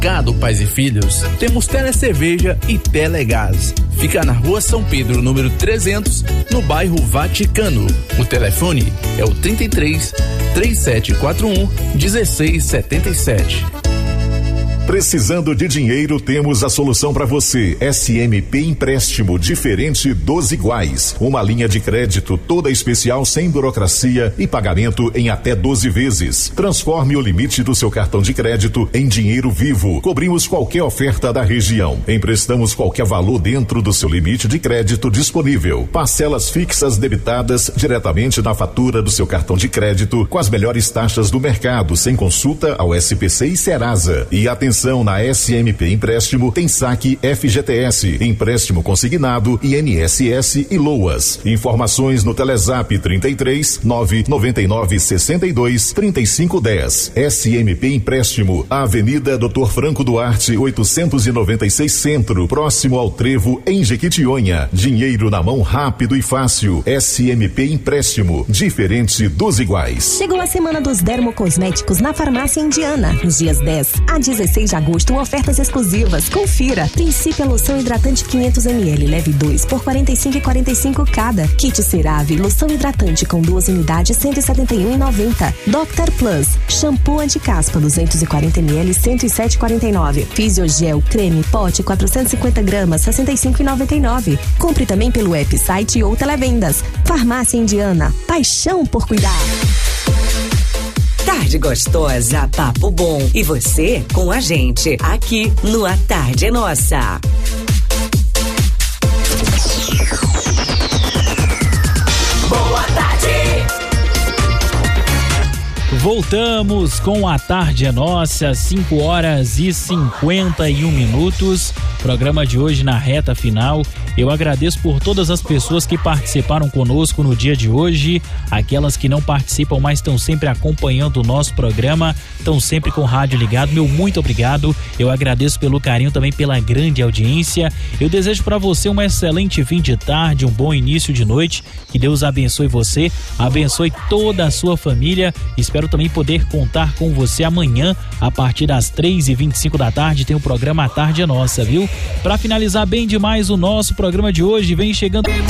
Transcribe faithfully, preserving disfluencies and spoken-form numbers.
Supermercado Pais e Filhos, temos Telecerveja e Telegás. Fica na Rua São Pedro, número trezentos, no bairro Vaticano. O telefone é o trinta e três, três sete quatro um, um seis sete sete. Precisando de dinheiro, temos a solução para você. S M P Empréstimo, diferente dos iguais. Uma linha de crédito toda especial, sem burocracia e pagamento em até doze vezes. Transforme o limite do seu cartão de crédito em dinheiro vivo. Cobrimos qualquer oferta da região. Emprestamos qualquer valor dentro do seu limite de crédito disponível. Parcelas fixas debitadas diretamente na fatura do seu cartão de crédito, com as melhores taxas do mercado, sem consulta ao S P C e Serasa. E atenção, na S M P Empréstimo tem saque F G T S, empréstimo consignado, I N S S e LOAS. Informações no Telezap trinta e três, nove nove nove, sessenta e dois, trinta e cinco dez. S M P Empréstimo, Avenida doutor Franco Duarte, oitocentos e noventa e seis Centro, próximo ao Trevo, em Jequitinhonha. Dinheiro na mão rápido e fácil. S M P Empréstimo, diferente dos iguais. Chegou a semana dos dermocosméticos na Farmácia Indiana. Nos dias dez a dezesseis de agosto, ofertas exclusivas. Confira. Princípio loção hidratante quinhentos mililitros, leve dois por quarenta e cinco e quarenta e cinco cada. Kit Cerave, loção hidratante com duas unidades, cento e setenta e um e noventa. Doctor Plus, shampoo anti-caspa duzentos e quarenta mililitros, cento e sete e quarenta e nove. Fisiogel, creme, pote quatrocentos e cinquenta gramas, sessenta e cinco e noventa e nove. Compre também pelo app, site ou televendas. Farmácia Indiana, paixão por cuidar. Tarde gostosa, papo bom. E você com a gente aqui no A Tarde é Nossa. Boa tarde. Voltamos com A Tarde é Nossa, cinco horas e cinquenta e um minutos. Programa de hoje na reta final. Eu agradeço por todas as pessoas que participaram conosco no dia de hoje, aquelas que não participam, mas estão sempre acompanhando o nosso programa, estão sempre com o rádio ligado. Meu muito obrigado. Eu agradeço pelo carinho, também pela grande audiência. Eu desejo para você um excelente fim de tarde, um bom início de noite. Que Deus abençoe você, abençoe toda a sua família. Espero também poder contar com você amanhã, a partir das três e vinte e cinco da tarde, tem o programa A Tarde é Nossa, viu? Para finalizar bem demais o nosso programa de hoje, vem chegando